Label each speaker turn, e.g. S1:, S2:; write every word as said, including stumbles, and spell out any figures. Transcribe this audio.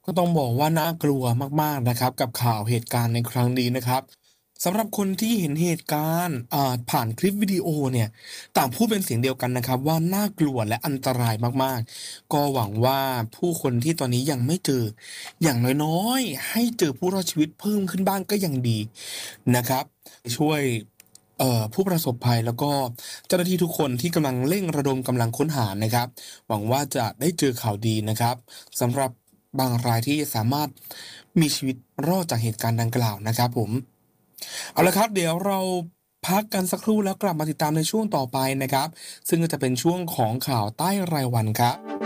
S1: ก็ต้องบอกว่าน่ากลัวมากๆนะครับกับข่าวเหตุการณ์ในครั้งนี้นะครับสำหรับคนที่เห็นเหตุการณ์อ่าผ่านคลิปวิดีโอเนี่ยต่างพูดเป็นเสียงเดียวกันนะครับว่าน่ากลัวและอันตรายมากๆก็หวังว่าผู้คนที่ตอนนี้ยังไม่เจออย่างน้อยๆให้เจอผู้รอดชีวิตเพิ่มขึ้นบ้างก็ยังดีนะครับช่วยเอ่อผู้ประสบภัยแล้วก็เจ้าหน้าที่ทุกคนที่กำลังเร่งระดมกำลังค้นหานะครับหวังว่าจะได้เจอข่าวดีนะครับ สำหรับบางรายที่สามารถมีชีวิตรอดจากเหตุการณ์ดังกล่าวนะครับผมเอาละครับเดี๋ยวเราพักกันสักครู่แล้วกลับมาติดตามในช่วงต่อไปนะครับซึ่งก็จะเป็นช่วงของข่าวใต้รายวันครับ